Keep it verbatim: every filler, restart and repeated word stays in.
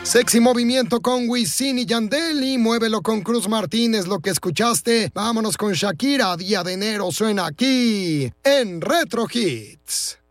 Sexy movimiento con Wisin y Yandel y muévelo con Cruz Martínez, lo que escuchaste. Vámonos con Shakira, Día de Enero suena aquí en Retro Hits.